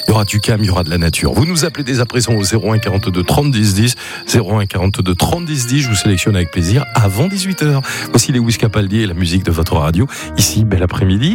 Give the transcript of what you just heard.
Il y aura du calme, il y aura de la nature. Vous nous appelez dès à présent au 01 42 30 10 10, 01 42 30 10 10. Je vous sélectionne avec plaisir avant 18h. Voici les Wiz Capaldi et la musique de votre radio. Ici, bel après-midi.